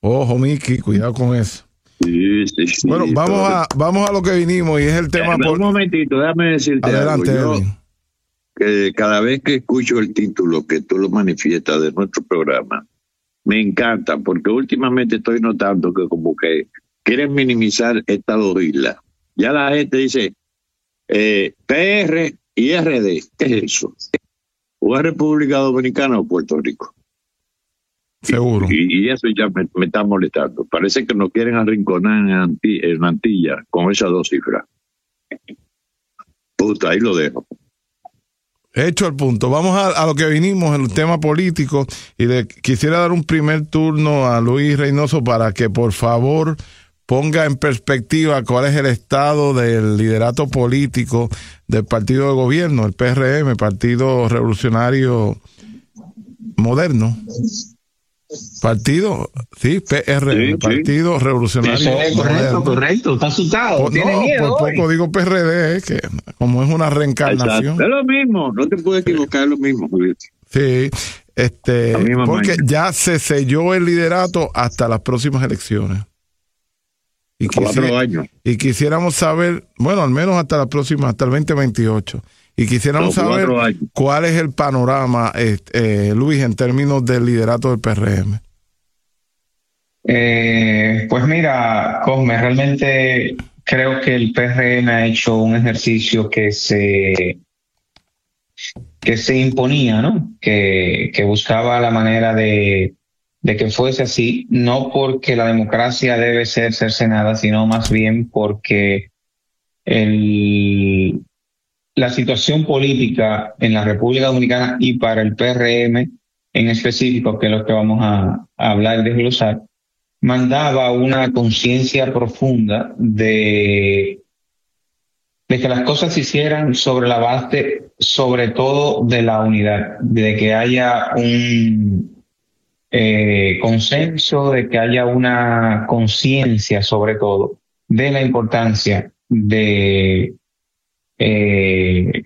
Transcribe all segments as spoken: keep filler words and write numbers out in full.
Ojo, Miki, cuidado con eso. Sí, sí, sí. Bueno, vamos a, vamos a lo que vinimos y es el tema. Eh, por... Un momentito, déjame decirte Adelante, algo. Yo, Edwin. que cada vez que escucho el título que tú lo manifiestas de nuestro programa, me encanta, porque últimamente estoy notando que como que quieren minimizar estas dos islas. Ya la gente dice eh, P R y R D. ¿Qué es eso? ¿O es República Dominicana o Puerto Rico? Seguro. Y, y eso ya me, me está molestando. Parece que nos quieren arrinconar en, Anti, en Antilla con esas dos cifras. Puta, ahí lo dejo. Hecho el punto. Vamos a, a lo que vinimos en el tema político y le quisiera dar un primer turno a Luis Reynoso para que por favor ponga en perspectiva cuál es el estado del liderato político del partido de gobierno, el P R M, Partido Revolucionario Moderno. Partido, sí, P R M, sí, Partido sí. Revolucionario Eso es correcto, Moderno. correcto, está asustado, Por, tiene no, miedo por hoy. poco digo P R D, eh, que como es una reencarnación. Exacto. Es lo mismo, no te puedes equivocar, es lo mismo. Sí, este, porque mañana. ya se selló el liderato hasta las próximas elecciones. Y, Cuatro quisi- años. y quisiéramos saber, bueno, al menos hasta la próxima, hasta el veinte veintiocho. Y quisiéramos No, saber cuatro años. cuál es el panorama, este, eh, Luis, en términos del liderato del P R M. Eh, pues mira, Cosme, realmente creo que el P R M ha hecho un ejercicio que se que se imponía, ¿no? Que, que buscaba la manera de, de que fuese así, no porque la democracia debe ser cercenada, sino más bien porque el, la situación política en la República Dominicana y para el P R M en específico, que es lo que vamos a, a hablar y desglosar, mandaba una conciencia profunda de, de que las cosas se hicieran sobre la base, sobre todo de la unidad, de que haya un eh, consenso, de que haya una conciencia sobre todo de la importancia de eh,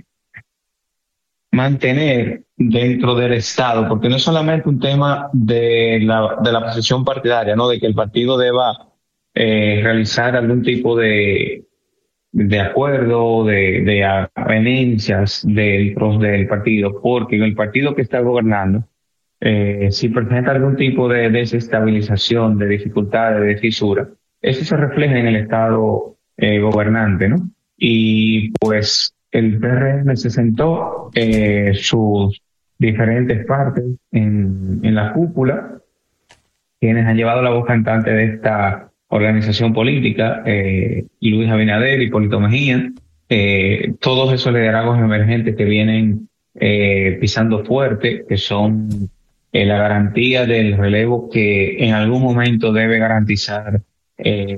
mantener dentro del Estado, porque no es solamente un tema de la, de la posición partidaria, ¿no? De que el partido deba eh, realizar algún tipo de, de acuerdo, de, de avenencias del, del partido, porque el partido que está gobernando, eh, si presenta algún tipo de desestabilización, de dificultades, de fisura, eso se refleja en el Estado eh, gobernante, ¿no? Y pues el P R M se sentó eh, sus diferentes partes en, en la cúpula, quienes han llevado la voz cantante de esta organización política, eh, Luis Abinader, Hipólito Mejía, eh, todos esos liderazgos emergentes que vienen eh, pisando fuerte, que son eh, la garantía del relevo que en algún momento debe garantizar eh,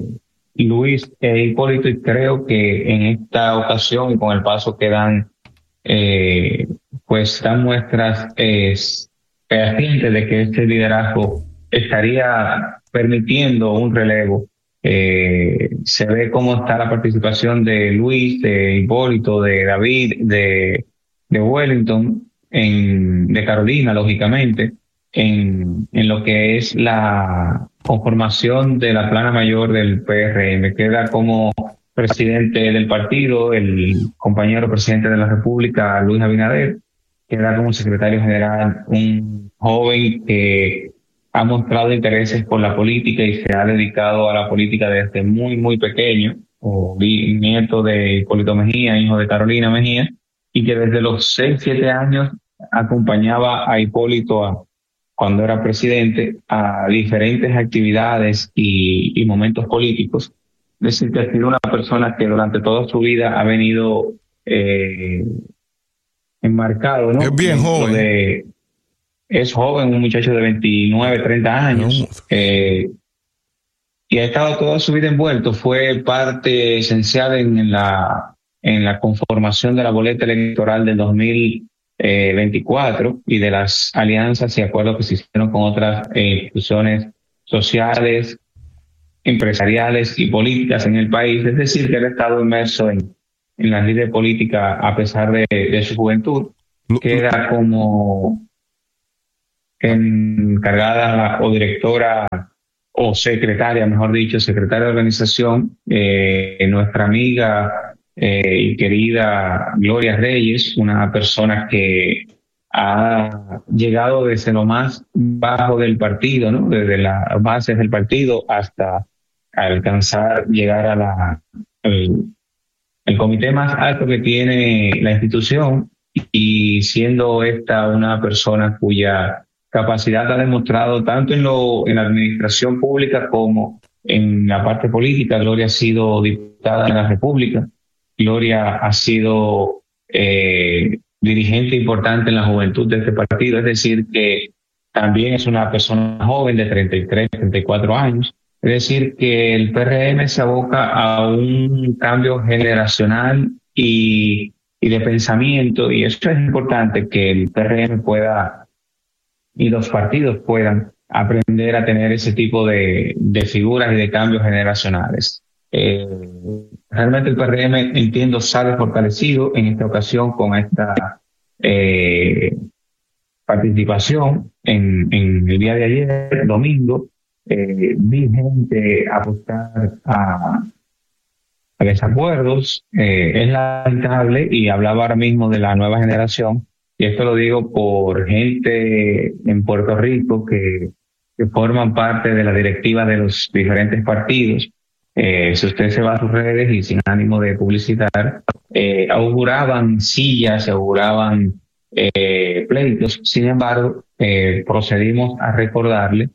Luis e Hipólito, y creo que en esta ocasión y con el paso que dan, eh, pues dan muestras eh, fehacientes de que este liderazgo estaría permitiendo un relevo. Eh, se ve cómo está la participación de Luis, de Hipólito, de David, de, de Wellington, en, de Carolina, lógicamente, en, en lo que es la conformación de la plana mayor del P R M. Queda como presidente del partido el compañero presidente de la República, Luis Abinader. Queda como secretario general un joven que ha mostrado intereses por la política y se ha dedicado a la política desde muy, muy pequeño, o nieto de Hipólito Mejía, hijo de Carolina Mejía, y que desde los seis, siete años acompañaba a Hipólito a, cuando era presidente, a diferentes actividades y, y momentos políticos. Es decir, que ha sido una persona que durante toda su vida ha venido eh, enmarcado, ¿no? Es bien Dentro joven. De, es joven, un muchacho de veintinueve, treinta años, No. eh, y ha estado toda su vida envuelto. Fue parte esencial en la, en la conformación de la boleta electoral del dos mil veinticuatro y de las alianzas y acuerdos que se hicieron con otras eh, instituciones sociales, empresariales y políticas en el país. Es decir, que él ha estado inmerso en, en la vida política a pesar de, de su juventud. Queda como encargada o directora o secretaria, mejor dicho, secretaria de organización, eh, nuestra amiga eh, y querida Gloria Reyes, una persona que ha llegado desde lo más bajo del partido, ¿no? Desde las bases del partido hasta alcanzar, llegar a la, al, el comité más alto que tiene la institución, y siendo esta una persona cuya capacidad ha demostrado tanto en, lo, en la administración pública como en la parte política. Gloria ha sido diputada en la República, Gloria ha sido eh, dirigente importante en la juventud de este partido, es decir, que también es una persona joven de treinta y tres, treinta y cuatro años, es decir, que el P R M se aboca a un cambio generacional y, y de pensamiento, y eso es importante, que el P R M pueda y los partidos puedan aprender a tener ese tipo de, de figuras y de cambios generacionales. Eh, realmente el P R M, entiendo, sale fortalecido en esta ocasión con esta eh, participación en, en el día de ayer, domingo. Eh, vi gente apostar a, a desacuerdos. Eh, es lamentable, y hablaba ahora mismo de la nueva generación, y esto lo digo por gente en Puerto Rico que, que forman parte de la directiva de los diferentes partidos. Eh, si usted se va a sus redes y sin ánimo de publicitar, eh, auguraban sillas, auguraban eh, pleitos. Sin embargo, eh, procedimos a recordarle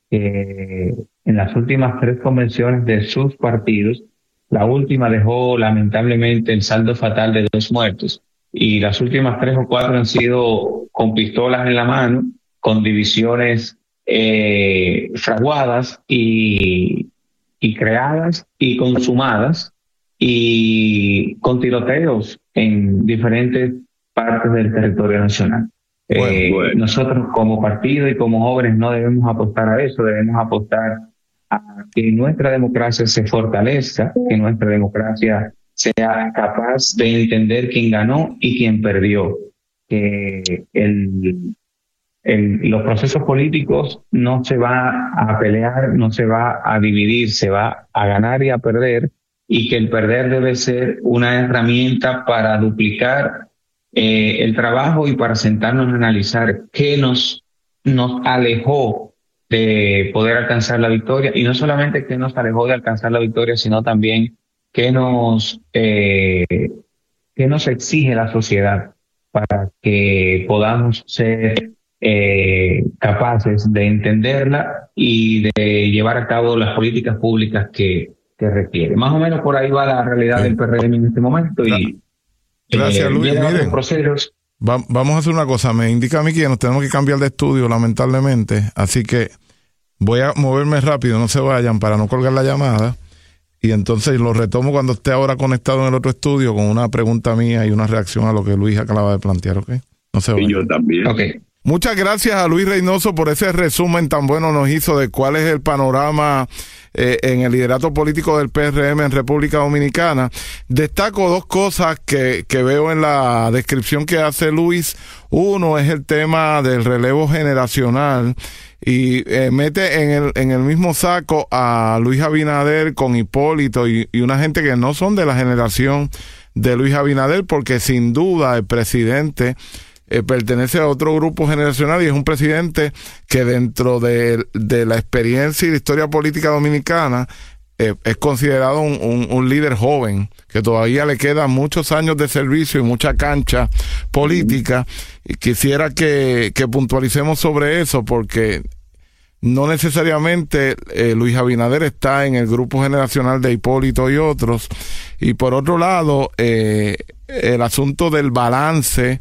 que en las últimas tres convenciones de sus partidos, la última dejó lamentablemente el saldo fatal de dos muertos, y las últimas tres o cuatro han sido con pistolas en la mano, con divisiones eh, fraguadas y, y creadas y consumadas, y con tiroteos en diferentes partes del territorio nacional. Bueno, eh, bueno. Nosotros como partido y como jóvenes no debemos apostar a eso, debemos apostar a que nuestra democracia se fortalezca, que nuestra democracia sea capaz de entender quién ganó y quién perdió. Que el, el, los procesos políticos no se va a pelear, no se va a dividir, se va a ganar y a perder, y que el perder debe ser una herramienta para duplicar eh, el trabajo y para sentarnos a analizar qué nos, nos alejó de poder alcanzar la victoria, y no solamente qué nos alejó de alcanzar la victoria, sino también qué nos, eh, qué nos exige la sociedad para que podamos ser eh, capaces de entenderla y de llevar a cabo las políticas públicas que, que requiere. Más o menos por ahí va la realidad sí. del P R M en este momento. Y Gracias, eh, Luis. Miren, procesos. Va, vamos a hacer una cosa. Me indica a mí que nos tenemos que cambiar de estudio, lamentablemente. Así que voy a moverme rápido, no se vayan para no colgar la llamada. Y entonces lo retomo cuando esté ahora conectado en el otro estudio con una pregunta mía y una reacción a lo que Luis acaba de plantear, ¿ok? No se vayan. Y yo también. Ok. Muchas gracias a Luis Reynoso por ese resumen tan bueno nos hizo de cuál es el panorama eh, en el liderato político del P R M en República Dominicana. Destaco dos cosas que, que veo en la descripción que hace Luis. Uno es el tema del relevo generacional, y eh, mete en el en el mismo saco a Luis Abinader con Hipólito y, y una gente que no son de la generación de Luis Abinader, porque sin duda el presidente eh, pertenece a otro grupo generacional y es un presidente que dentro de, de la experiencia y la historia política dominicana eh, es considerado un, un, un líder joven, que todavía le quedan muchos años de servicio y mucha cancha política. Y quisiera que, que puntualicemos sobre eso, porque no necesariamente eh, Luis Abinader está en el grupo generacional de Hipólito y otros. Y por otro lado, eh, el asunto del balance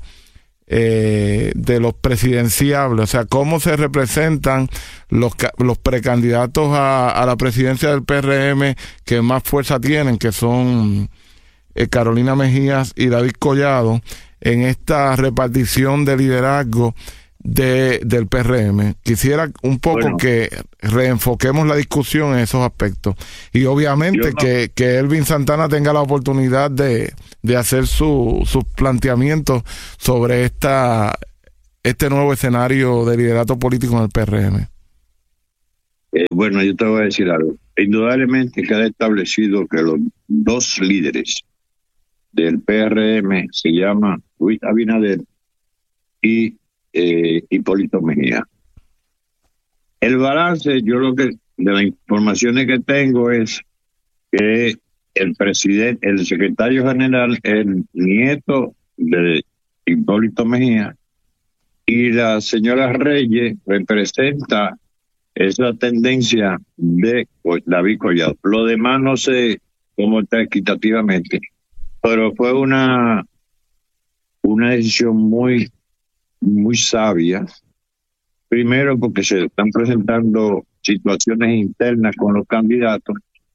eh, de los presidenciables, o sea, cómo se representan los, los precandidatos a, a la presidencia del P R M que más fuerza tienen, que son eh, Carolina Mejías y David Collado, en esta repartición de liderazgo de del P R M. Quisiera un poco bueno, que reenfoquemos la discusión en esos aspectos, y obviamente no. que, que Elvin Santana tenga la oportunidad de, de hacer su, sus planteamientos sobre esta este nuevo escenario de liderato político en el P R M. Eh, bueno, yo te voy a decir algo. Indudablemente queda establecido que los dos líderes del P R M se llaman Luis Abinader y eh, Hipólito Mejía. El balance, yo lo que, de las informaciones que tengo es que el presidente, el secretario general, el nieto de Hipólito Mejía, y la señora Reyes representa esa tendencia de David Collado. Lo demás no sé cómo está equitativamente, pero fue una, una decisión muy, muy sabia. Primero, porque se están presentando situaciones internas con los candidatos.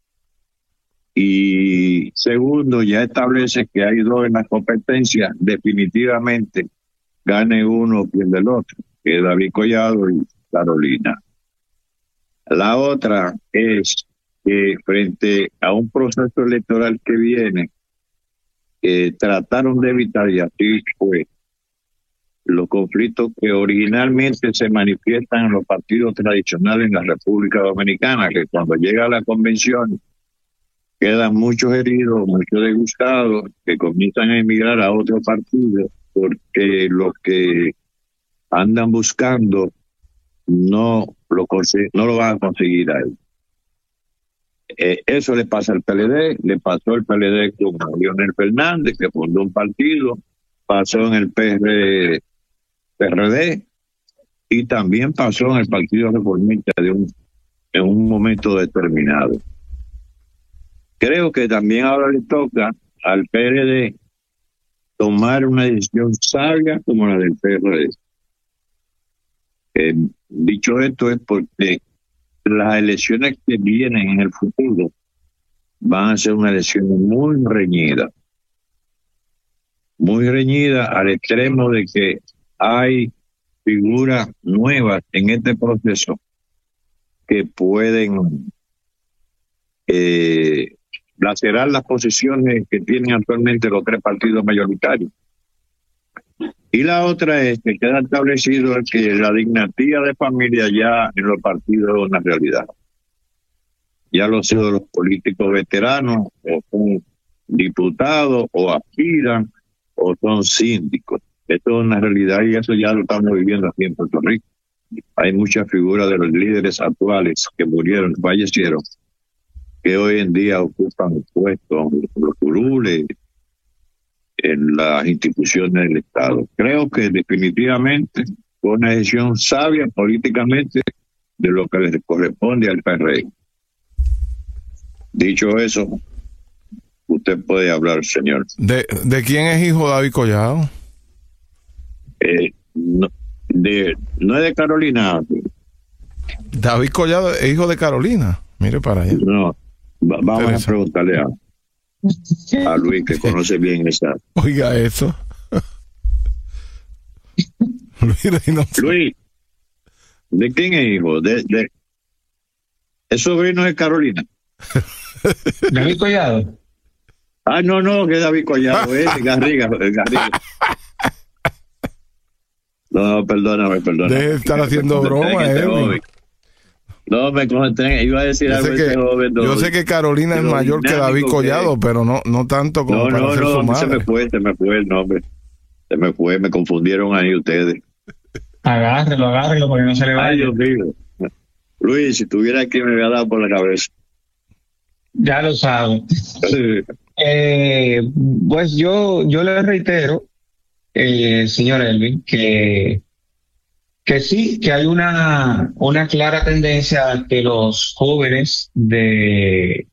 Y segundo, ya establece que hay dos en la competencia, definitivamente gane uno o pierde el otro, que es David Collado y Carolina. La otra es que frente a un proceso electoral que viene, eh, trataron de evitar, y así fue, los conflictos que originalmente se manifiestan en los partidos tradicionales en la República Dominicana, que cuando llega a la convención quedan muchos heridos, muchos disgustados, que comienzan a emigrar a otros partidos porque los que andan buscando no lo, no lo van a conseguir a él. Eh, eso le pasa al P L D, le pasó al P L D con Leonel Fernández, que fundó un partido, pasó en el P R D y también pasó en el Partido Reformista de un, en un momento determinado. Creo que también ahora le toca al P L D tomar una decisión sabia como la del P R D. Eh, dicho esto es porque las elecciones que vienen en el futuro van a ser una elección muy reñida. Muy reñida al extremo de que hay figuras nuevas en este proceso que pueden eh, lacerar las posiciones que tienen actualmente los tres partidos mayoritarios. Y la otra es que queda establecido que la dinastía de familia ya en los partidos es una realidad. Ya los, los políticos veteranos o son diputados o aspiran o son síndicos. Esto es una realidad y eso ya lo estamos viviendo aquí en Puerto Rico. Hay muchas figuras de los líderes actuales que murieron, fallecieron, que hoy en día ocupan puestos en los curules, en las instituciones del Estado. Creo que definitivamente fue una decisión sabia políticamente de lo que le corresponde al P R D. Dicho eso, usted puede hablar, señor. ¿De, de quién es hijo David Collado? Eh, no, de, no es de Carolina. David Collado es hijo de Carolina. Mire para allá. No, va, vamos a preguntarle a a Luis, que conoce bien esa. Oiga eso. Luis, no. Luis, ¿de quién es hijo? De, de... ¿Es sobrino de Carolina? David Collado. Ah, no, no, que David Collado, es Garriga, Garriga. No, perdóname, perdóname. Debe estar haciendo broma, eh. No, me conté, iba a decir yo algo sé que, joven, no, yo sé que Carolina es mayor que David Collado, que... pero no no tanto como no, para no, ser no, su madre. Se me fue, se me fue el nombre. Se me fue, me confundieron ahí ustedes. Agárrelo, agárrelo porque no se le vaya. Ay, Dios mío. Luis, si tuviera aquí me había dado por la cabeza. Ya lo sabe. eh, pues yo, yo le reitero, eh, señor Elvin, que Que sí, que hay una, una clara tendencia a que los jóvenes de,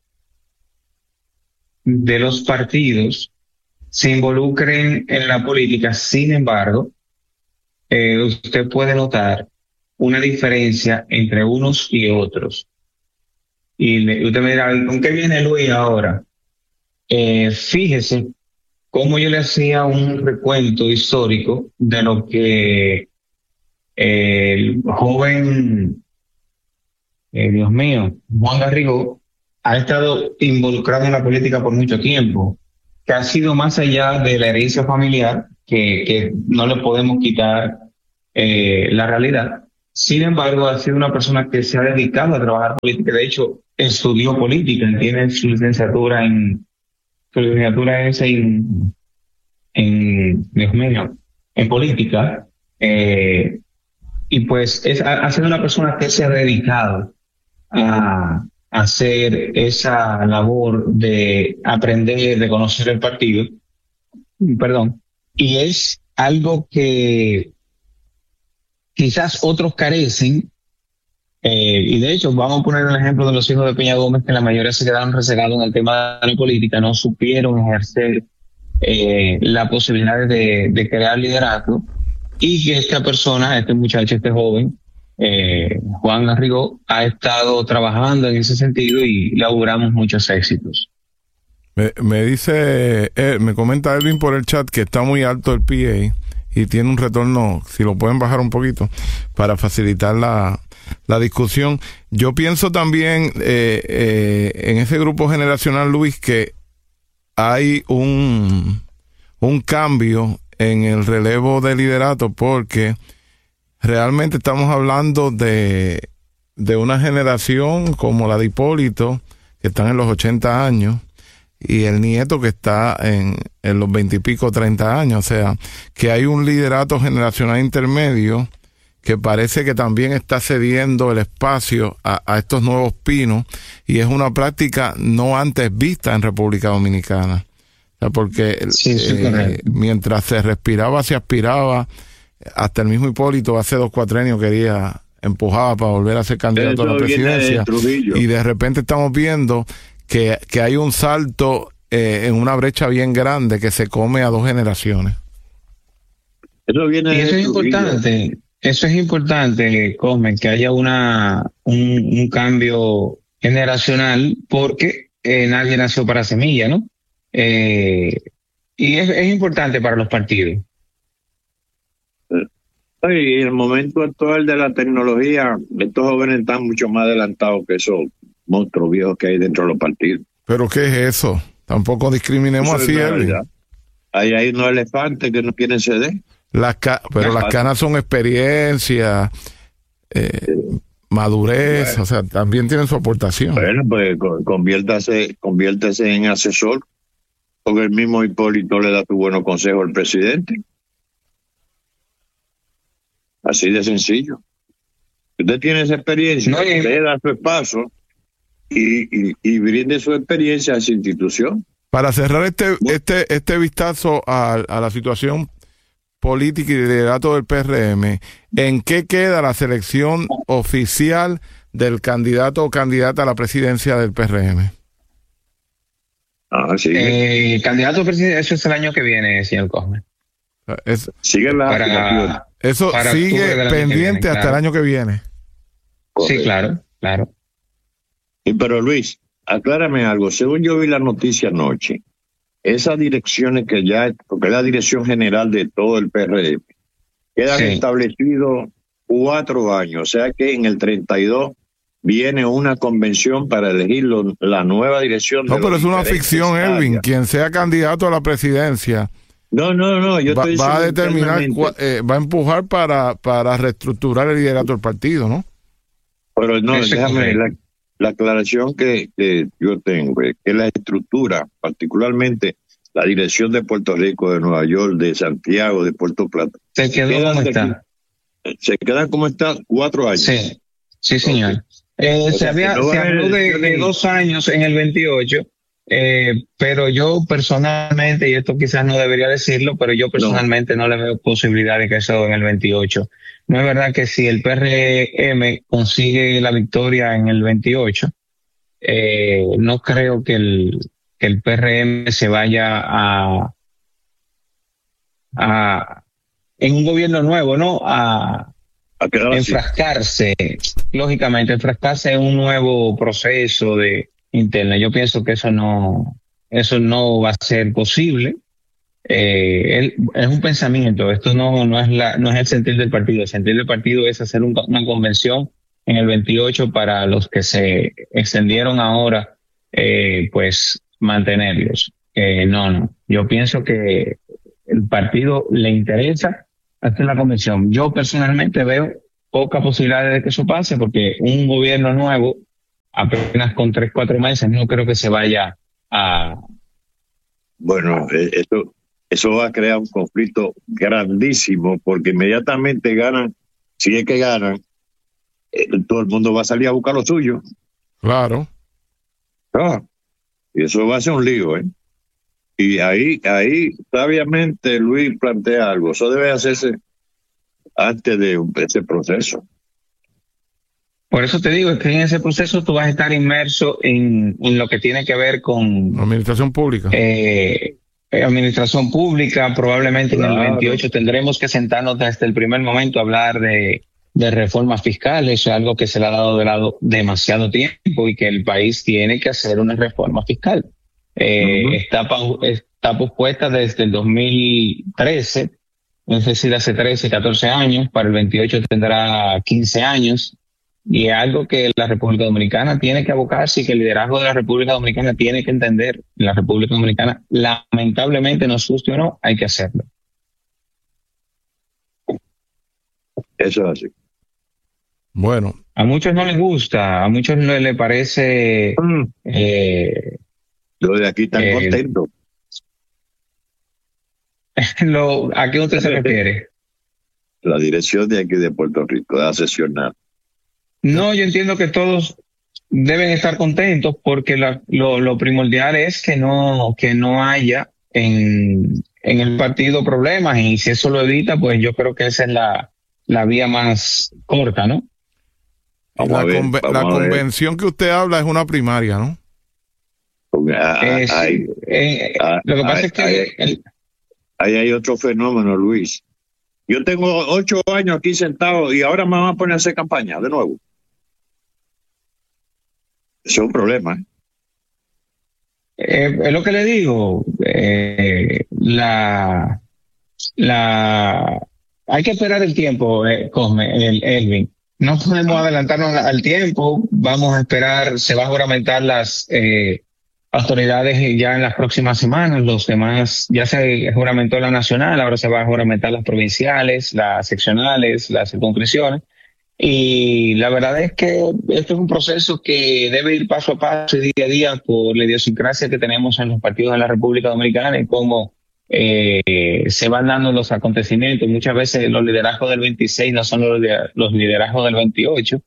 de los partidos se involucren en la política. Sin embargo, eh, usted puede notar una diferencia entre unos y otros. Y le, usted me dirá, ¿con qué viene Luis ahora? Eh, fíjese cómo yo le hacía un recuento histórico de lo que el joven, eh, Dios mío, Juan Garrigo, ha estado involucrado en la política por mucho tiempo, que ha sido más allá de la herencia familiar, que, que no le podemos quitar eh, la realidad, Sin embargo, ha sido una persona que se ha dedicado a trabajar política. De hecho, estudió política, tiene su licenciatura en, su licenciatura es en, en, Dios mío, en política. Eh, y pues es, ha, ha sido una persona que se ha dedicado a, a hacer esa labor de aprender, de conocer el partido. Perdón. Y es algo que quizás otros carecen, eh, y de hecho vamos a poner el ejemplo de los hijos de Peña Gómez, que la mayoría se quedaron rezagados en el tema de la política, no supieron ejercer eh, la posibilidad de, de crear liderazgo, y que esta persona, este muchacho, este joven, eh, Juan Garrigó, ha estado trabajando en ese sentido y le auguramos muchos éxitos. Me, me dice, eh, me comenta Edwin por el chat que está muy alto el P A y tiene un retorno, si lo pueden bajar un poquito, para facilitar la, la discusión. Yo pienso también eh, eh, en ese grupo generacional, Luis, que hay un, un cambio en el relevo de liderato, porque realmente estamos hablando de, de una generación como la de Hipólito, que están en los ochenta años, y el nieto que está en, en los veintipico, treinta años. O sea, que hay un liderato generacional intermedio que parece que también está cediendo el espacio a, a estos nuevos pinos, y es una práctica no antes vista en República Dominicana. O sea, porque sí, sí, eh, mientras se respiraba, se aspiraba, hasta el mismo Hipólito hace dos cuatrenios quería, empujaba para volver a ser candidato Eso a la presidencia, de y de repente estamos viendo que, que hay un salto eh, en una brecha bien grande que se come a dos generaciones. Eso viene y eso es importante, eso es importante, Cosme, que haya una un, un cambio generacional, porque eh, nadie nació para semilla, ¿no? Eh, y es, es importante para los partidos. Y en el momento actual de la tecnología, estos jóvenes están mucho más adelantados que esos monstruos viejos que hay dentro de los partidos. ¿Pero qué es eso? Tampoco discriminemos así, Elvin. Hay, hay unos elefantes que no quieren ceder. Las ca pero las canas son experiencia, eh, madurez, bueno, o sea, también tienen su aportación. Bueno, pues conviértase, conviértase en asesor, porque el mismo Hipólito le da tu buenos consejos al presidente. Así de sencillo. Usted tiene esa experiencia, no, y... le da su espacio y, y, y brinde su experiencia a esa institución. Para cerrar este este este vistazo a, a la situación política y de liderato del P R M, ¿en qué queda la selección oficial del candidato o candidata a la presidencia del P R M? Ah, sí. Eh, candidato a presidencia, eso es el año que viene, señor Cosme. Es, sigue la para, eso para sigue pendiente viene, hasta claro. el año que viene. Correcto. Sí, claro, claro. Y pero Luis, aclárame algo. Según yo vi la noticia anoche, esas direcciones que ya, porque es la dirección general de todo el P R M, quedan sí. establecidos cuatro años. O sea que en el treinta y dos viene una convención para elegir lo, la nueva dirección. No, de pero es una ficción, Elvin. Quien sea candidato a la presidencia No, no, no, yo va, estoy va a determinar, eh, va a empujar para, para reestructurar el liderato del partido, ¿no? Pero no, Ese déjame, la, la aclaración que, que yo tengo es que la estructura, particularmente la dirección de Puerto Rico, de Nueva York, de Santiago, de Puerto Plata, se quedó como está. Se quedan como está cuatro años. Sí, sí, señor. Okay. Eh, se había, no se habló de, de dos años en el veintiocho. Eh, pero yo personalmente, y esto quizás no debería decirlo, pero yo personalmente no, no le veo posibilidad de que eso en el veintiocho. No es verdad que si el P R M consigue la victoria en el veintiocho, eh, no creo que el, que el P R M se vaya a, a en un gobierno nuevo, ¿no? A, a enfrascarse, lógicamente, enfrascarse en un nuevo proceso de interna. Yo pienso que eso no, eso no va a ser posible. Eh, él, es un pensamiento. Esto no, no es la, no es el sentir del partido. El sentir del partido es hacer un, una convención en el veintiocho para los que se extendieron ahora, eh, pues mantenerlos. Eh, no, no. Yo pienso que el partido le interesa hacer la convención. Yo personalmente veo pocas posibilidades de que eso pase, porque un gobierno nuevo, apenas con tres, cuatro meses, no creo que se vaya a... Bueno, eso, eso va a crear un conflicto grandísimo, porque inmediatamente ganan, si es que ganan, eh, todo el mundo va a salir a buscar lo suyo. Claro. Ah, y eso va a ser un lío, ¿eh? Y ahí, ahí, sabiamente Luis plantea algo, eso debe hacerse antes de ese proceso. Por eso te digo, es que en ese proceso tú vas a estar inmerso en, en lo que tiene que ver con... Administración pública. Eh, administración pública, probablemente claro. En el veintiocho tendremos que sentarnos desde el primer momento a hablar de, de reformas fiscales, eso es algo que se le ha dado de lado demasiado tiempo y que el país tiene que hacer una reforma fiscal. Eh, uh-huh. está, está pospuesta desde el dos mil trece, es decir, hace trece, catorce años, para el veintiocho tendrá quince años, y es algo que la República Dominicana tiene que abocarse y que el liderazgo de la República Dominicana tiene que entender. La República Dominicana, lamentablemente, nos guste o no, hay que hacerlo. Eso es así. Bueno. A muchos no les gusta, a muchos no les parece... Mm. Eh, Lo de aquí están eh, contentos. Lo, ¿A qué usted se refiere? La dirección de aquí de Puerto Rico, de sesionar. No, yo entiendo que todos deben estar contentos porque la, lo, lo primordial es que no, que no haya en, en el partido problemas, y si eso lo evita, pues yo creo que esa es la, la vía más corta, ¿no? La, ver, conve la convención que usted habla es una primaria, ¿no? Eh, sí, hay, eh, hay, lo que pasa hay, es que hay, el... ahí hay otro fenómeno, Luis. Yo tengo ocho años aquí sentado y ahora me van a poner a hacer campaña de nuevo. Eso es un problema. Eh, es lo que le digo. Eh, la, la, hay que esperar el tiempo, eh, Cosme, el, Elvin. No podemos adelantarnos al tiempo. Vamos a esperar, se va a juramentar las eh, autoridades ya en las próximas semanas. Los demás, ya se juramentó la nacional, ahora se va a juramentar las provinciales, las seccionales, las circunscripciones. Y la verdad es que esto es un proceso que debe ir paso a paso y día a día por la idiosincrasia que tenemos en los partidos de la República Dominicana y cómo eh, se van dando los acontecimientos. Muchas veces los liderazgos del veintiséis no son los, los liderazgos del veintiocho.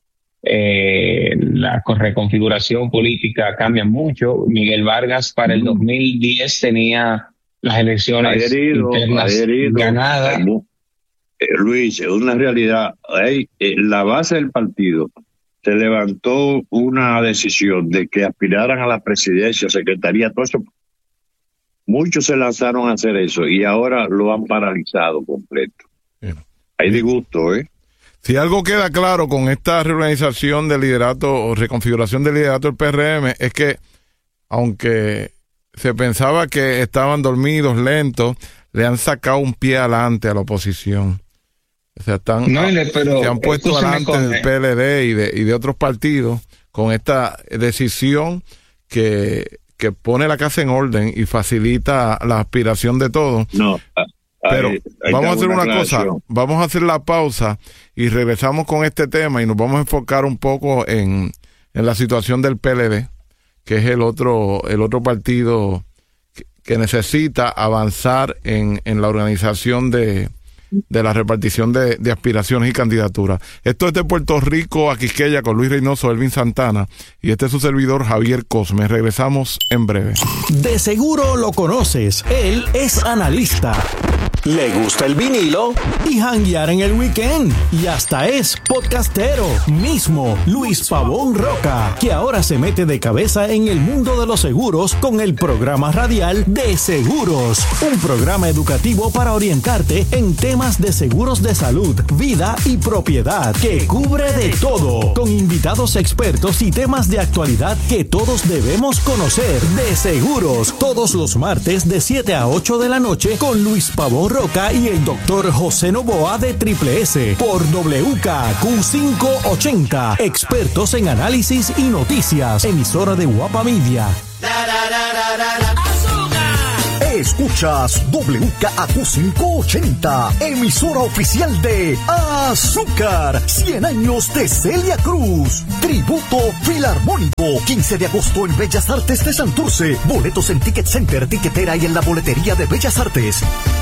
Eh, la reconfiguración política cambia mucho. Miguel Vargas para el dos mil diez tenía las elecciones adherido, internas adherido, ganadas. Eh, Luis, es una realidad. Hey, eh, la base del partido se levantó una decisión de que aspiraran a la presidencia, secretaría, todo eso. Muchos se lanzaron a hacer eso y ahora lo han paralizado completo. Bien. Hay disgusto, ¿eh? Si algo queda claro con esta reorganización del liderato o reconfiguración del liderato del P R M es que, aunque se pensaba que estaban dormidos, lentos, le han sacado un pie adelante a la oposición. O sea, están, no, pero se han puesto adelante del P L D y de, y de otros partidos con esta decisión que, que pone la casa en orden y facilita la aspiración de todos. No, pero hay, hay vamos a hacer una cosa, vamos a hacer la pausa y regresamos con este tema y nos vamos a enfocar un poco en, en la situación del P L D, que es el otro, el otro partido que, que necesita avanzar en, en la organización de de la repartición de, de aspiraciones y candidaturas. Esto es de Puerto Rico a Quisqueya con Luis Reynoso, Elvin Santana, y este es su servidor Javier Cosme. Regresamos en breve. De seguro lo conoces, él es analista, le gusta el vinilo y janguear en el weekend, y hasta es podcastero, mismo Luis Pavón Roca, que ahora se mete de cabeza en el mundo de los seguros con el programa radial De Seguros, un programa educativo para orientarte en temas de seguros de salud, vida y propiedad, que cubre de todo, con invitados expertos y temas de actualidad que todos debemos conocer. De Seguros, todos los martes de siete a ocho de la noche con Luis Pavón Roca y el doctor José Novoa de Triple S por W K Q quinientos ochenta, expertos en análisis y noticias, emisora de Guapa Media. El Escuchas W K A Q quinientos ochenta, emisora oficial de Azúcar, cien años de Celia Cruz. Tributo Filarmónico, quince de agosto en Bellas Artes de Santurce. Boletos en Ticket Center, Tiquetera y en la boletería de Bellas Artes.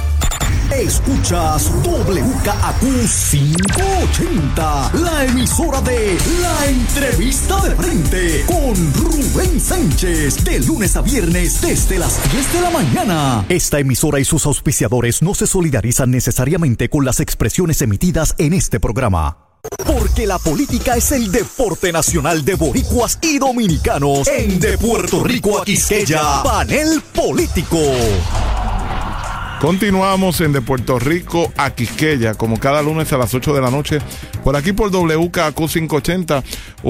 Escuchas W K A Q quinientos ochenta, la emisora de La Entrevista de Frente con Rubén Sánchez, de lunes a viernes desde las diez de la mañana. Esta emisora y sus auspiciadores no se solidarizan necesariamente con las expresiones emitidas en este programa. Porque la política es el deporte nacional de boricuas y dominicanos. En De Puerto Rico a Quisqueya, Panel Político. Continuamos en De Puerto Rico a Quisqueya, como cada lunes a las ocho de la noche, por aquí por W K A Q quinientos ochenta,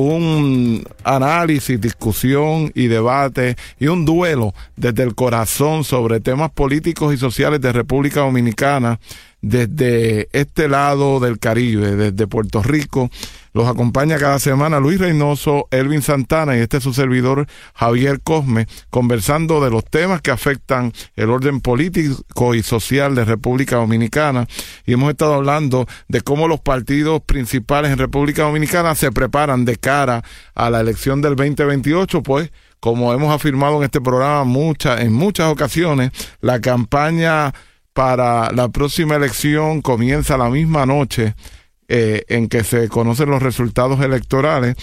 un análisis, discusión y debate y un duelo desde el corazón sobre temas políticos y sociales de República Dominicana, desde este lado del Caribe, desde Puerto Rico. Los acompaña cada semana Luis Reynoso, Elvin Santana y este es su servidor Javier Cosme, conversando de los temas que afectan el orden político y social de República Dominicana. Y hemos estado hablando de cómo los partidos principales en República Dominicana se preparan de cara a la elección del veinte veintiocho, pues como hemos afirmado en este programa muchas, en muchas ocasiones, la campaña para la próxima elección comienza la misma noche Eh, en que se conocen los resultados electorales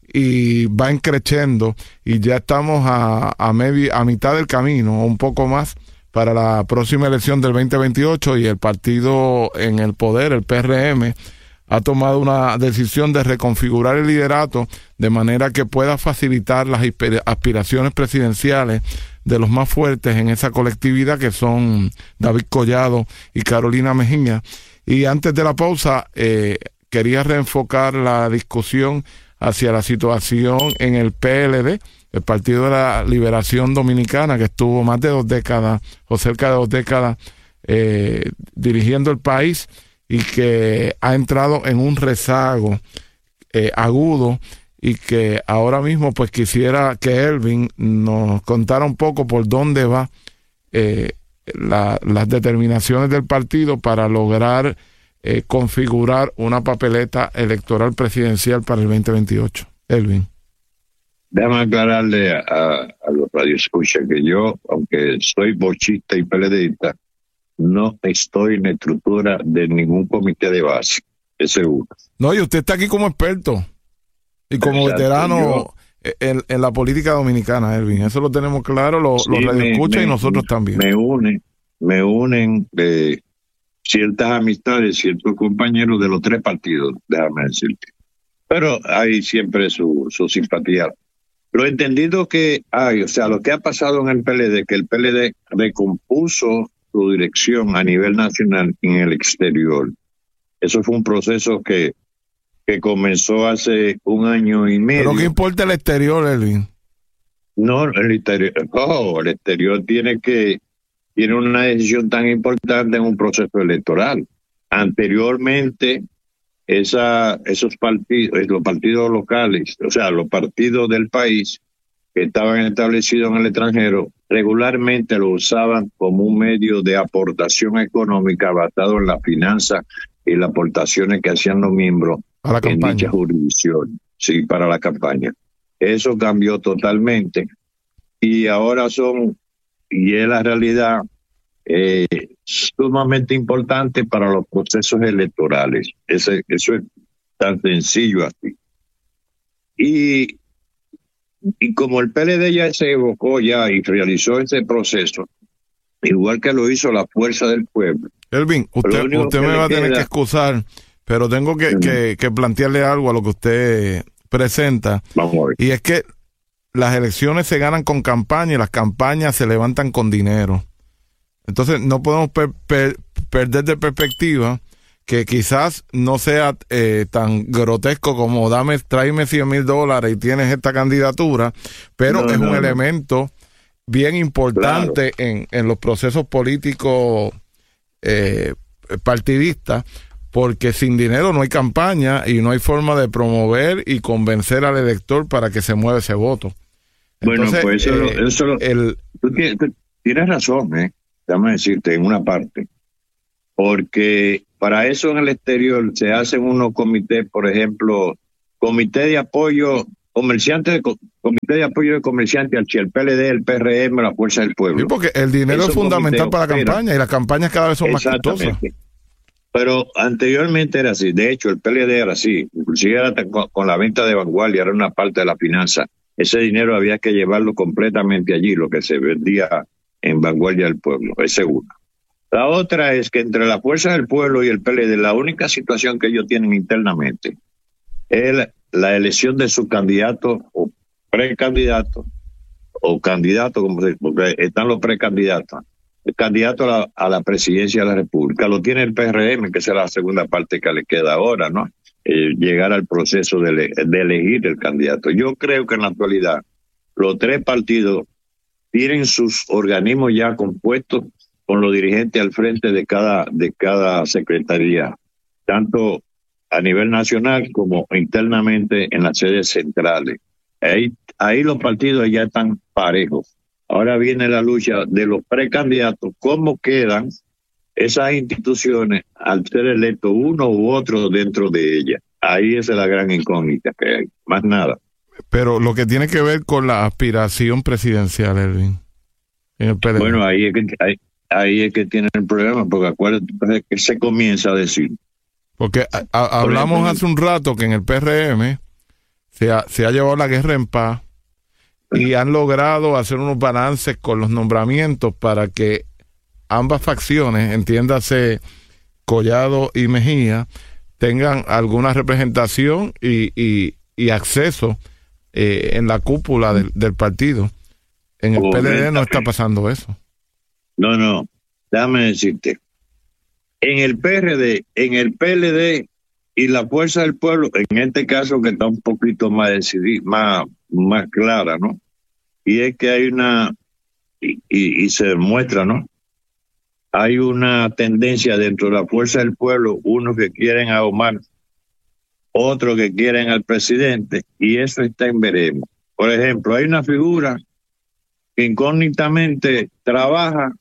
y va creciendo y ya estamos a, a, medio, a mitad del camino, un poco más, para la próxima elección del veinte veintiocho, y el partido en el poder, el P R M, ha tomado una decisión de reconfigurar el liderato de manera que pueda facilitar las aspiraciones presidenciales de los más fuertes en esa colectividad, que son David Collado y Carolina Mejía. Y antes de la pausa, eh, quería reenfocar la discusión hacia la situación en el P L D, el Partido de la Liberación Dominicana, que estuvo más de dos décadas, o cerca de dos décadas, eh, dirigiendo el país y que ha entrado en un rezago eh, agudo, y que ahora mismo pues quisiera que Elvin nos contara un poco por dónde va eh, La, las determinaciones del partido para lograr eh, configurar una papeleta electoral presidencial para el veinte veintiocho. Elvin. Déjame aclararle a, a, a los radioescuchas que yo, aunque soy bochista y PLDista, no estoy en la estructura de ningún comité de base, es seguro. No, y usted está aquí como experto y como Exacto, veterano yo, en, en la política dominicana, Elvin. Eso lo tenemos claro, lo, sí, los radioescuchas y nosotros también. Me unen, me unen eh, ciertas amistades, ciertos compañeros de los tres partidos, déjame decirte. Pero hay siempre su, su simpatía. Lo entendido que hay, o sea, lo que ha pasado en el P L D, que el P L D recompuso su dirección a nivel nacional y en el exterior. Eso fue un proceso que que comenzó hace un año y medio. ¿Pero qué importa el exterior, Elvin? No, el exterior, oh, el exterior tiene que tiene una decisión tan importante en un proceso electoral. Anteriormente, esa, esos partidos, los partidos locales, o sea, los partidos del país que estaban establecidos en el extranjero, regularmente lo usaban como un medio de aportación económica basado en la finanza y las aportaciones que hacían los miembros a la en dicha jurisdicción, sí, para la campaña. Eso cambió totalmente y ahora son, y es la realidad, eh, sumamente importante para los procesos electorales. Ese, eso es tan sencillo así. Y, y como el P L D ya se evocó ya y realizó ese proceso, igual que lo hizo la Fuerza del Pueblo. Elvin, usted, usted me va a tener queda... que excusar, pero tengo que, uh-huh. que, que plantearle algo a lo que usted presenta. Vamos a ver. Y es que las elecciones se ganan con campaña y las campañas se levantan con dinero. Entonces no podemos per, per, perder de perspectiva que quizás no sea eh, tan grotesco como dame, tráeme cien mil dólares y tienes esta candidatura, pero no, es no, un no. elemento bien importante claro. en, en los procesos políticos eh, partidistas, porque sin dinero no hay campaña y no hay forma de promover y convencer al elector para que se mueva ese voto. Bueno, Entonces, pues eso, eh, eso el, tú tienes, tú tienes razón, ¿eh? déjame decirte, en una parte, porque para eso en el exterior se hacen unos comités, por ejemplo, comité de apoyo, comerciante de, comité de apoyo de comerciantes al el P L D, el P R M, la Fuerza del Pueblo. Sí, porque el dinero es fundamental para la campaña y las campañas cada vez son más costosas. Pero anteriormente era así, de hecho el P L D era así, inclusive era con, con la venta de Vanguardia, era una parte de la finanza. Ese dinero había que llevarlo completamente allí, lo que se vendía en Vanguardia del Pueblo, es seguro. La otra es que entre la Fuerza del Pueblo y el P L D, la única situación que ellos tienen internamente es la, la elección de su candidato o precandidato, o candidato, como se, porque están los precandidatos. El candidato a la, a la presidencia de la República lo tiene el P R M, que es la segunda parte que le queda ahora, ¿no? Eh, llegar al proceso de, de elegir el candidato. Yo creo que en la actualidad los tres partidos tienen sus organismos ya compuestos con los dirigentes al frente de cada de cada secretaría, tanto a nivel nacional como internamente en las sedes centrales. Ahí, ahí los partidos ya están parejos. Ahora viene la lucha de los precandidatos, cómo quedan esas instituciones al ser electo uno u otro dentro de ellas. Ahí es la gran incógnita que hay, más nada. Pero lo que tiene que ver con la aspiración presidencial, Erwin, en el P L D. Bueno, ahí es que ahí, ahí es que tiene el problema, porque acuérdate que se comienza a decir. Porque a, a, hablamos ejemplo, hace un rato que en el P R M se ha, se ha llevado la guerra en paz y han logrado hacer unos balances con los nombramientos para que ambas facciones, entiéndase Collado y Mejía, tengan alguna representación y, y, y acceso eh, en la cúpula del, del partido. En el P L D no está pasando eso. No, no, déjame decirte. En el P R D, en el P L D y la Fuerza del Pueblo, en este caso que está un poquito más decidida, más, más clara, ¿no? Y es que hay una, y, y, y se demuestra, ¿no? Hay una tendencia dentro de la Fuerza del Pueblo, unos que quieren a Omar, otros que quieren al presidente, y eso está en veremos. Por ejemplo, hay una figura que incógnitamente trabaja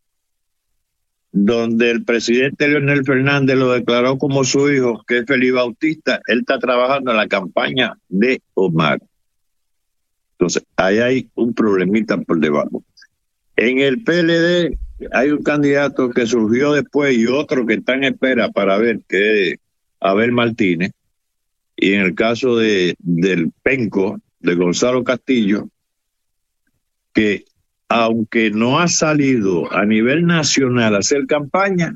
donde el presidente Leonel Fernández lo declaró como su hijo, que es Felipe Bautista. Él está trabajando en la campaña de Omar. Entonces, ahí hay un problemita por debajo. En el P L D hay un candidato que surgió después y otro que está en espera para ver, que es Abel Martínez. Y en el caso de del Penco, de Gonzalo Castillo, que aunque no ha salido a nivel nacional a hacer campaña,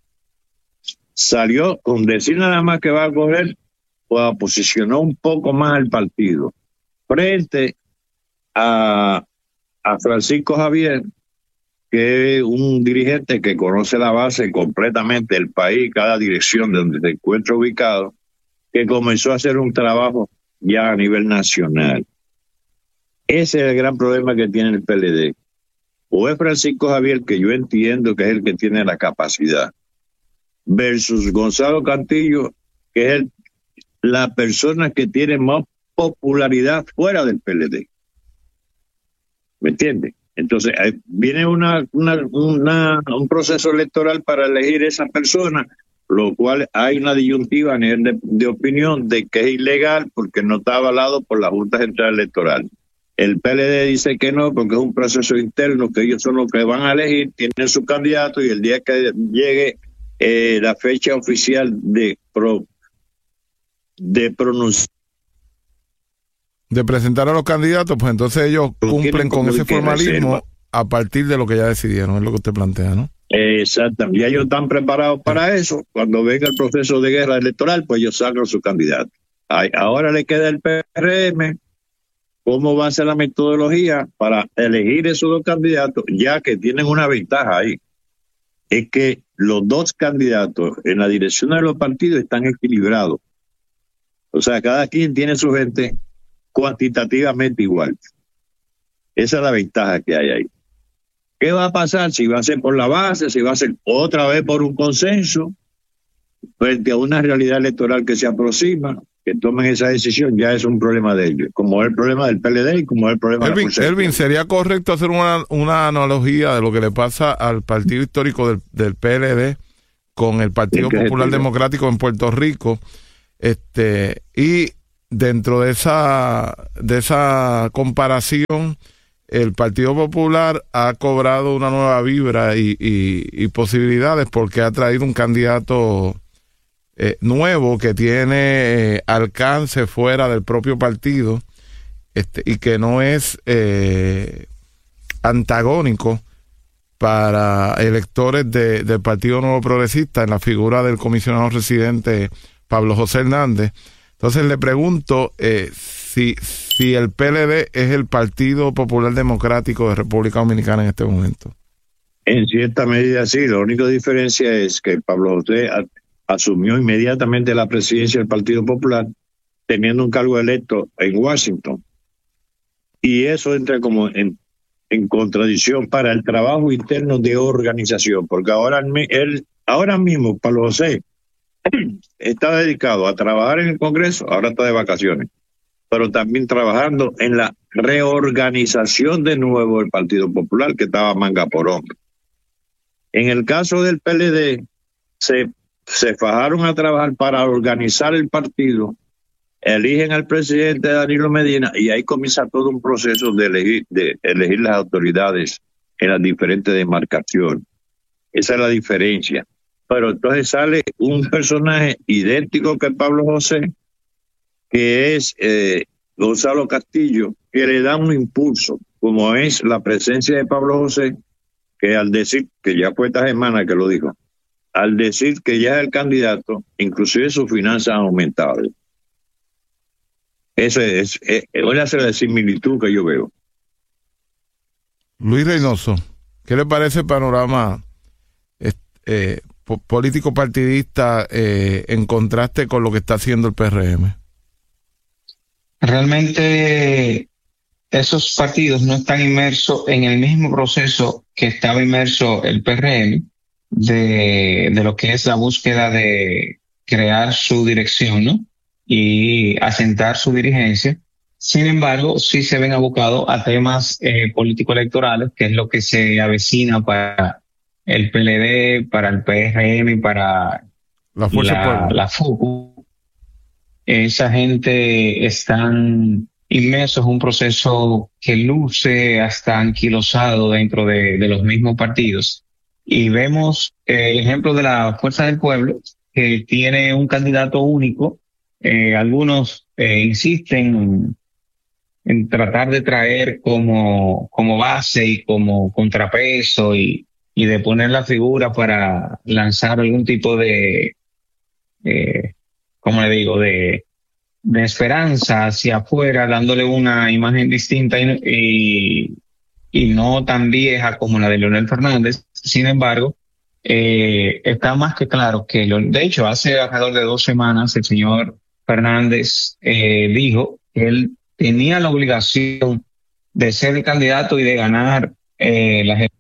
salió con decir nada más que va a correr, pues posicionó un poco más al partido frente a, a Francisco Javier, que es un dirigente que conoce la base completamente del país, cada dirección de donde se encuentra ubicado, que comenzó a hacer un trabajo ya a nivel nacional. Ese es el gran problema que tiene el P L D. O es Francisco Javier, que yo entiendo que es el que tiene la capacidad, versus Gonzalo Castillo, que es el, la persona que tiene más popularidad fuera del P L D. ¿Me entiendes? Entonces, viene una, una, una, un proceso electoral para elegir esa persona, lo cual hay una disyuntiva a nivel de, de opinión de que es ilegal porque no está avalado por la Junta Central Electoral. El P L D dice que no, porque es un proceso interno, que ellos son los que van a elegir, tienen su candidato, y el día que llegue eh, la fecha oficial de pro, de pronunciar, de presentar a los candidatos, pues entonces ellos cumplen con ese formalismo a partir de lo que ya decidieron, es lo que usted plantea, ¿no? Exactamente, ya ellos están preparados para eso. Cuando venga el proceso de guerra electoral, pues ellos sacan su candidato. Ahora le queda el P R M. ¿Cómo va a ser la metodología para elegir esos dos candidatos? Ya que tienen una ventaja ahí. Es que los dos candidatos en la dirección de los partidos están equilibrados. O sea, cada quien tiene su gente cuantitativamente igual. Esa es la ventaja que hay ahí. ¿Qué va a pasar? Si va a ser por la base, si va a ser otra vez por un consenso, frente a una realidad electoral que se aproxima. que tomen esa decisión, ya es un problema de ellos, como es el problema del P L D y como es el problema Elvin, de la Elvin, ¿sería correcto hacer una, una analogía de lo que le pasa al partido histórico del, del P L D con el Partido Popular Democrático en Puerto Rico? Este, y dentro de esa, de esa comparación, el Partido Popular ha cobrado una nueva vibra y, y, y posibilidades porque ha traído un candidato eh, nuevo que tiene eh, alcance fuera del propio partido, este, y que no es eh, antagónico para electores de, del Partido Nuevo Progresista en la figura del comisionado residente Pablo José Hernández. Entonces le pregunto eh, si, si el P L D es el Partido Popular Democrático de República Dominicana en este momento. En cierta medida sí, la única diferencia es que Pablo José a, asumió inmediatamente la presidencia del Partido Popular teniendo un cargo electo en Washington. Y eso entra como en, en contradicción para el trabajo interno de organización, porque ahora, él, ahora mismo Pablo José está dedicado a trabajar en el Congreso, ahora está de vacaciones, pero también trabajando en la reorganización de nuevo del Partido Popular, que estaba manga por hombro. En el caso del P L D, se, se fajaron a trabajar para organizar el partido, eligen al presidente Danilo Medina y ahí comienza todo un proceso de elegir, de elegir las autoridades en las diferentes demarcaciones. Esa es la diferencia. Pero entonces sale un personaje idéntico que Pablo José, que es eh, Gonzalo Castillo, que le da un impulso, como es la presencia de Pablo José, que al decir, que ya fue esta semana que lo dijo, al decir que ya es el candidato, inclusive sus finanzas han aumentado. Esa es, es, es la similitud que yo veo. Luis Reynoso, ¿qué le parece el panorama eh, político partidista eh, en contraste con lo que está haciendo el P R M? Realmente esos partidos no están inmersos en el mismo proceso que estaba inmerso el P R M de, de lo que es la búsqueda de crear su dirección, ¿no? Y asentar su dirigencia. Sin embargo, sí se ven abocados a temas eh, político-electorales, que es lo que se avecina para el P L D, para el P R M y para la Fuerza la, la F U C. Esa gente están inmersos en un proceso que luce hasta anquilosado dentro de, de los mismos partidos. Y vemos eh, el ejemplo de la Fuerza del Pueblo, que tiene un candidato único. Eh, algunos eh, insisten en, en tratar de traer como, como base y como contrapeso y, y de poner la figura para lanzar algún tipo de, eh, ¿cómo le digo?, de, de esperanza hacia afuera, dándole una imagen distinta y, y, y no tan vieja como la de Leonel Fernández. Sin embargo, eh, está más que claro que, de hecho, hace alrededor de dos semanas el señor Fernández eh, dijo que él tenía la obligación de ser el candidato y de ganar eh, la elecciones.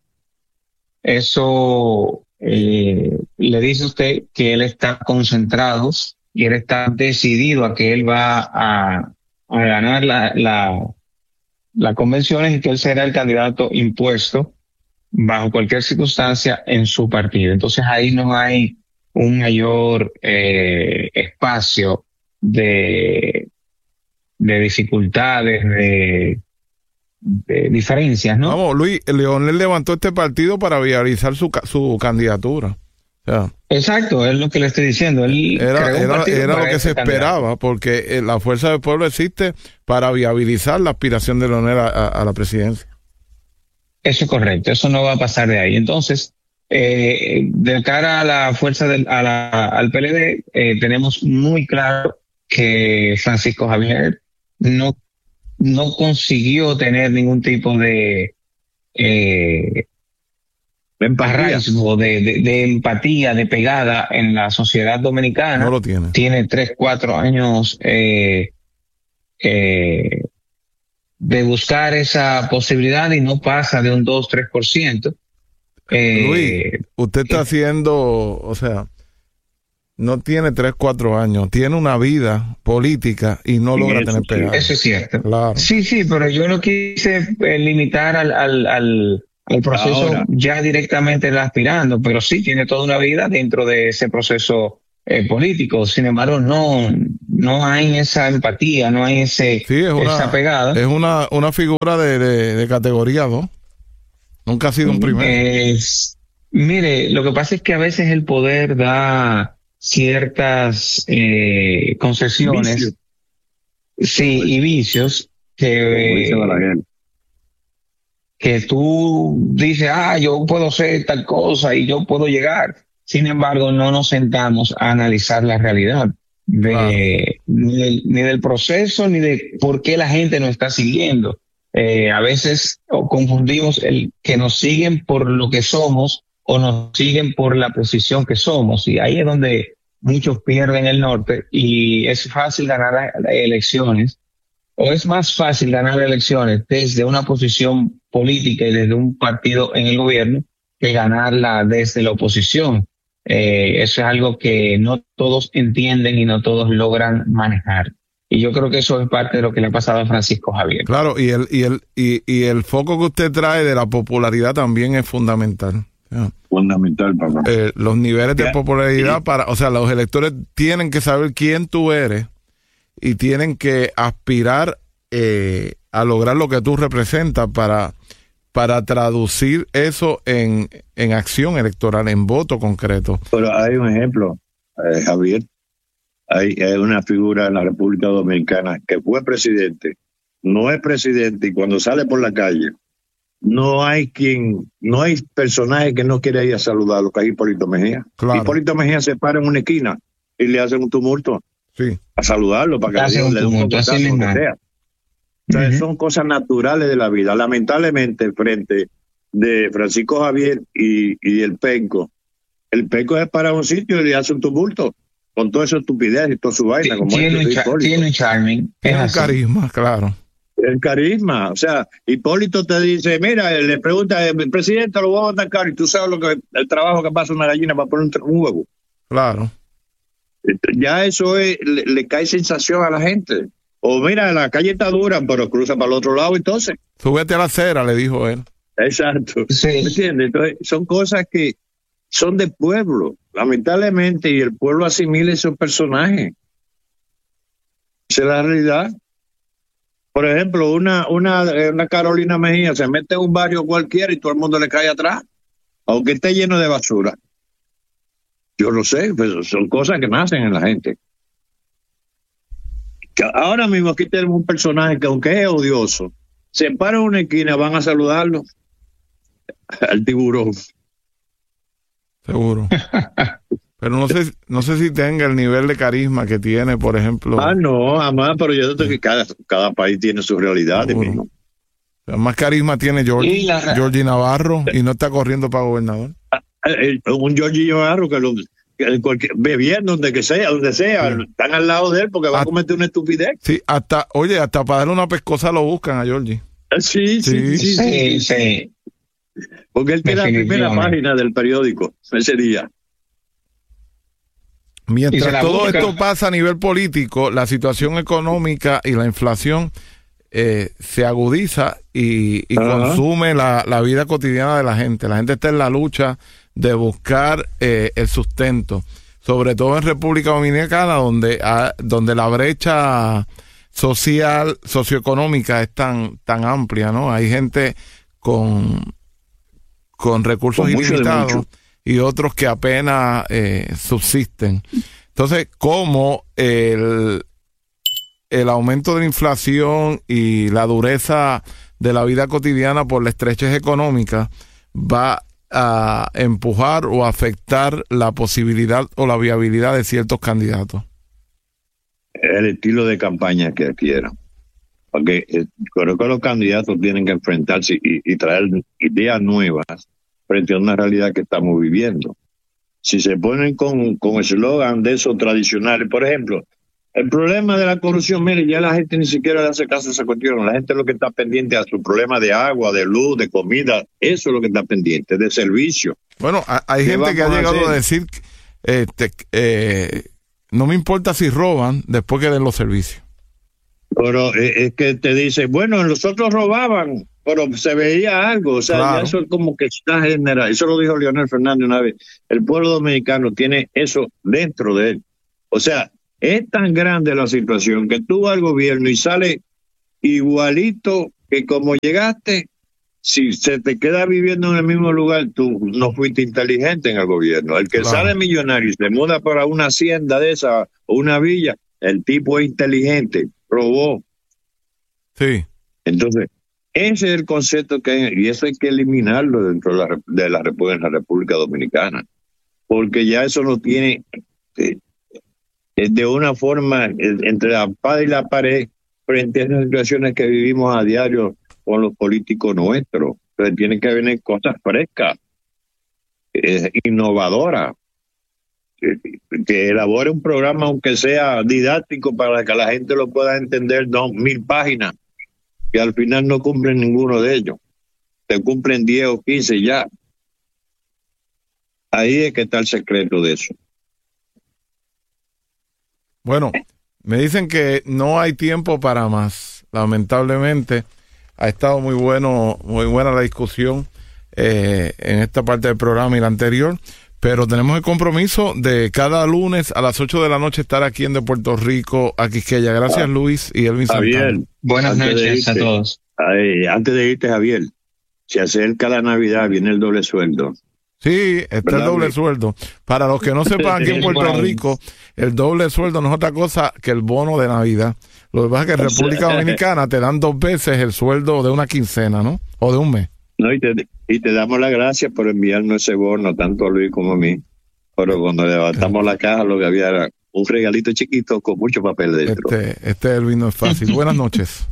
Eso eh, le dice a usted que él está concentrado y él está decidido a que él va a, a ganar la, la, las convenciones y que él será el candidato impuesto bajo cualquier circunstancia en su partido. Entonces ahí no hay un mayor eh, espacio de, de dificultades, de, de diferencias, ¿no? Vamos, Luis, Leonel levantó este partido para viabilizar su, su candidatura. O sea, exacto, es lo que le estoy diciendo. Él era era, era lo que se esperaba, porque eh, la Fuerza del Pueblo existe para viabilizar la aspiración de Leonel a, a, a la presidencia. Eso es correcto, eso no va a pasar de ahí. Entonces, Eh, de cara a la fuerza del, a la, al P L D, eh, tenemos muy claro que Francisco Javier no, no consiguió tener ningún tipo de eh, emparraigo, de, de, de empatía, de pegada en la sociedad dominicana. No lo tiene. Tiene tres, cuatro años eh, eh, de buscar esa posibilidad y no pasa de un dos, tres por ciento. Eh, Luis, usted está eh, haciendo, o sea, no tiene tres, cuatro años, tiene una vida política y no logra tener pegada. Eso es cierto. Claro. Sí, sí, pero yo no quise eh, limitar al, al, al, al proceso Ahora. ya directamente aspirando, pero sí tiene toda una vida dentro de ese proceso eh, político. Sin embargo, no, no hay esa empatía, no hay ese, sí, es una, esa pegada. Es una, una figura de, de, de categoría dos. Nunca ha sido un primero. Es, mire, lo que pasa es que a veces el poder da ciertas eh, concesiones, Vicio. sí, y vicios que, que tú dices, ah, yo puedo hacer tal cosa y yo puedo llegar. Sin embargo, no nos sentamos a analizar la realidad de, ah. ni, del, ni del proceso ni de por qué la gente nos está siguiendo. Eh, a veces confundimos el que nos siguen por lo que somos o nos siguen por la posición que somos, y ahí es donde muchos pierden el norte, y es fácil ganar elecciones, o es más fácil ganar elecciones desde una posición política y desde un partido en el gobierno que ganarla desde la oposición. Eh, eso es algo que no todos entienden y no todos logran manejar. Y yo creo que eso es parte de lo que le ha pasado a Francisco Javier. Claro, y el, y el, y, y el foco que usted trae de la popularidad también es fundamental. Fundamental, papá. Eh, los niveles de popularidad para, o sea, los electores tienen que saber quién tú eres y tienen que aspirar eh, a lograr lo que tú representas para, para traducir eso en, en acción electoral, en voto concreto. Pero hay un ejemplo, eh, Javier. Hay, hay una figura en la República Dominicana que fue presidente, no es presidente, y cuando sale por la calle no hay quien, no hay personaje que no quiera ir a saludarlo, que es Hipólito Mejía. Claro. Hipólito Mejía se para en una esquina y le hacen un tumulto sí. a saludarlo para que le den un poquitazo, lo que sea. O sea, uh-huh. son cosas naturales de la vida. Lamentablemente, frente de Francisco Javier y, y el Penco, el Penco es para un sitio y le hace un tumulto con toda esa estupidez y toda su vaina. Como tiene, un cha- tiene un charming. Tiene un carisma, claro. El carisma, o sea, Hipólito te dice, mira, le pregunta, el presidente lo voy a atacar, y tú sabes lo que el trabajo que pasa una gallina para poner un huevo. Claro. Ya eso es, le, le cae sensación a la gente. O mira, la calle está dura, pero cruza para el otro lado, entonces. Súbete a la acera, le dijo él. Exacto. Sí. ¿Me entiendes? Entonces, son cosas que son de pueblo, lamentablemente, y el pueblo asimila esos personajes. Esa es la realidad. Por ejemplo, una, una, una Carolina Mejía se mete en un barrio cualquiera y todo el mundo le cae atrás, aunque esté lleno de basura. Yo lo sé, pues son cosas que nacen en la gente. Que ahora mismo aquí tenemos un personaje que, aunque es odioso, se para en una esquina, van a saludarlo al tiburón. Seguro. Pero no sé, no sé si tenga el nivel de carisma que tiene, por ejemplo. Ah, no, jamás, pero yo creo que cada, cada país tiene su realidad. O sea, más carisma tiene Georgie, la... Georgie Navarro, y no está corriendo para gobernador. Un Georgie Navarro que lo que cualquier, bebiendo donde que sea, donde sea, sí. están al lado de él porque va a, a cometer una estupidez. Sí, hasta, oye, hasta para darle una pescosa lo buscan a Georgie. Sí, sí, sí, sí. sí, sí. Porque él tiene la primera página del periódico ese día. Mientras todo busca. Esto pasa a nivel político, la situación económica y la inflación eh, se agudiza y, y consume la, la vida cotidiana de la gente. La gente está en la lucha de buscar eh, el sustento, sobre todo en República Dominicana, donde, a, donde la brecha social, socioeconómica es tan, tan amplia, ¿no? Hay gente con, con recursos con ilimitados y otros que apenas eh, subsisten. Entonces, ¿cómo el, el aumento de la inflación y la dureza de la vida cotidiana por la estrechez económica va a empujar o afectar la posibilidad o la viabilidad de ciertos candidatos? El estilo de campaña que quieran. Porque eh, creo que los candidatos tienen que enfrentarse y, y traer ideas nuevas frente a una realidad que estamos viviendo. Si se ponen con con eslogan de esos tradicionales, por ejemplo, el problema de la corrupción, mire, ya la gente ni siquiera le hace caso a esa cuestión. La gente lo que está pendiente a su problema de agua, de luz, de comida, eso es lo que está pendiente, de servicio. Bueno, hay gente que ha llegado a, a decir este, eh, no me importa si roban después que den los servicios. Pero eh, es que te dice, bueno, nosotros robaban, pero se veía algo, o sea, Claro. ya eso es como que está general. Eso lo dijo Leonel Fernández una vez. El pueblo dominicano tiene eso dentro de él. O sea, es tan grande la situación que tú vas al gobierno y sale igualito que como llegaste. Si se te queda viviendo en el mismo lugar, tú no fuiste inteligente en el gobierno. El que Claro. sale millonario y se muda para una hacienda de esa o una villa, el tipo es inteligente, robó. Sí. Entonces, ese es el concepto que hay, y eso hay que eliminarlo dentro de la, de la, República, de la República Dominicana, porque ya eso no tiene, eh, de una forma, eh, entre la espada y la pared, frente a esas situaciones que vivimos a diario con los políticos nuestros. Entonces, tienen que venir cosas frescas, eh, innovadoras, que, que elabore un programa, aunque sea didáctico, para que la gente lo pueda entender, dos mil páginas, que al final no cumplen ninguno de ellos. Se cumplen diez o quince ya. Ahí es que está el secreto de eso. Bueno, me dicen que no hay tiempo para más. Lamentablemente, ha estado muy bueno, muy buena la discusión eh, en esta parte del programa y la anterior, pero tenemos el compromiso de cada lunes a las ocho de la noche estar aquí en De Puerto Rico a Quisqueya. Gracias, Luis y Elvin Javier, Santana. Buenas antes de noches a irte, todos. ay, antes de irte, Javier, se acerca la Navidad, viene el doble sueldo. Sí, está el ¿Verdad, doble Luis? sueldo. Para los que no sepan, aquí en Puerto Rico, el doble sueldo no es otra cosa que el bono de Navidad. Lo que pasa es que en República Dominicana te dan dos veces el sueldo de una quincena, ¿no? O de un mes. No, y te, y te damos las gracias por enviarnos ese bono, tanto a Luis como a mí. Pero cuando levantamos la caja, lo que había era un regalito chiquito con mucho papel dentro. Este, este Elvin no es fácil. Buenas noches.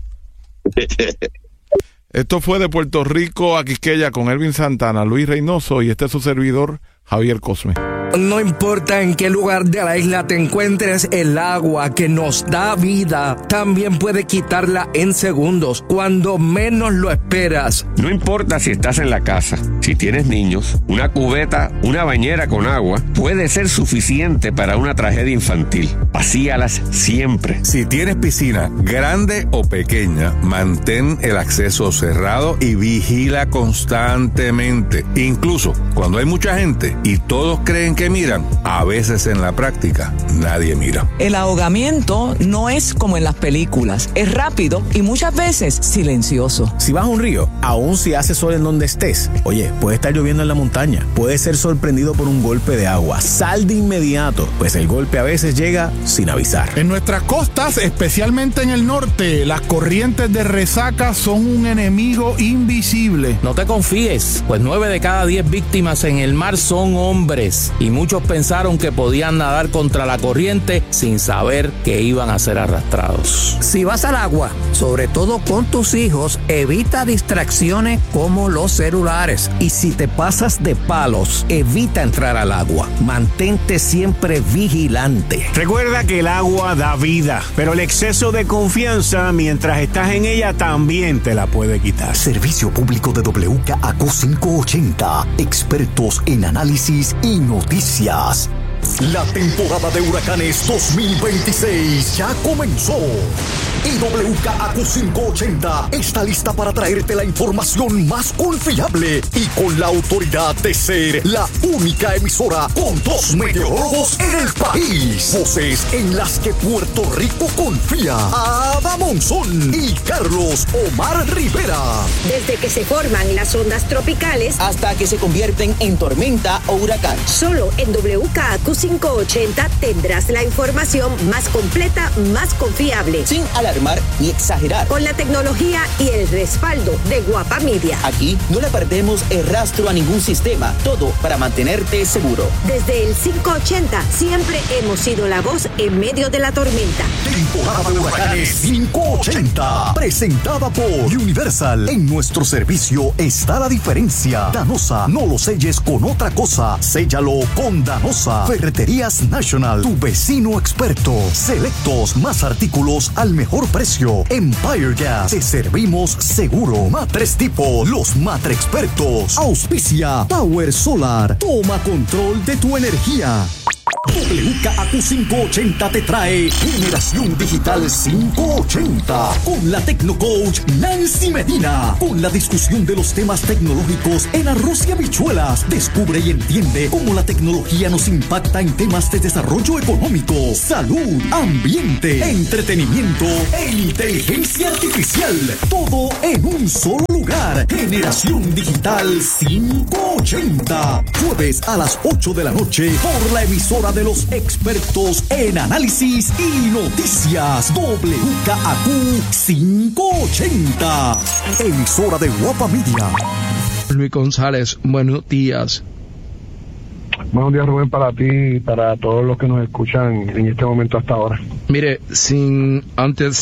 Esto fue De Puerto Rico a Quisqueya con Elvin Santana, Luis Reynoso y este es su servidor, Javier Cosme. No importa en qué lugar de la isla te encuentres, el agua que nos da vida también puede quitarla en segundos, cuando menos lo esperas. No importa si estás en la casa, si tienes niños, una cubeta, una bañera con agua puede ser suficiente para una tragedia infantil. Vacíalas siempre. Si tienes piscina grande o pequeña, mantén el acceso cerrado y vigila constantemente. Incluso cuando hay mucha gente y todos creen que miran, a veces en la práctica nadie mira. El ahogamiento no es como en las películas, es rápido y muchas veces silencioso. Si vas a un río, aun si hace sol en donde estés, oye, puede estar lloviendo en la montaña, puedes ser sorprendido por un golpe de agua. Sal de inmediato, pues el golpe a veces llega sin avisar. En nuestras costas, especialmente en el norte, las corrientes de resaca son un enemigo invisible. No te confíes, pues nueve de cada diez víctimas en el mar son hombres y muchos pensaron que podían nadar contra la corriente sin saber que iban a ser arrastrados. Si vas al agua, sobre todo con tus hijos, evita distracciones como los celulares. Y si te pasas de palos, evita entrar al agua. Mantente siempre vigilante. Recuerda que el agua da vida, pero el exceso de confianza mientras estás en ella también te la puede quitar. Servicio público de W K A Q quinientos ochenta, expertos en análisis y noticias. La temporada de huracanes dos mil veintiséis ya comenzó. Y W K A Q quinientos ochenta está lista para traerte la información más confiable y con la autoridad de ser la única emisora con dos meteorólogos en el país. Voces en las que Puerto Rico confía. Ada Monzón y Carlos Omar Rivera. Desde que se forman las ondas tropicales hasta que se convierten en tormenta o huracán. Solo en W K A Q quinientos ochenta tendrás la información más completa, más confiable. Sin alarmar ni exagerar. Con la tecnología y el respaldo de Guapa Media. Aquí no le perdemos el rastro a ningún sistema. Todo para mantenerte seguro. Desde el quinientos ochenta siempre hemos sido la voz en medio de la tormenta. Temporada de huracanes quinientos ochenta. Presentada por Universal. En nuestro servicio está la diferencia. Danosa, no lo selles con otra cosa. Séllalo con Danosa. Ferreterías National, tu vecino experto. Selectos, más artículos al mejor precio. Empire Gas, te servimos seguro. Matres Tipo, los Matre expertos. Auspicia Power Solar. Toma control de tu energía. W K A Q quinientos ochenta te trae Generación Digital quinientos ochenta con la Tecnocoach Nancy Medina. Con la discusión de los temas tecnológicos en arroz y habichuelas, descubre y entiende cómo la tecnología nos impacta en temas de desarrollo económico, salud, ambiente, entretenimiento e inteligencia artificial. Todo en un solo lugar. Generación Digital quinientos ochenta. Jueves a las ocho de la noche por la emisora de los expertos en análisis y noticias. W K A Q quinientos ochenta. Emisora de Guapa Media. Luis González, buenos días. Buenos días, Rubén, para ti y para todos los que nos escuchan en este momento hasta ahora. Mire, sin antes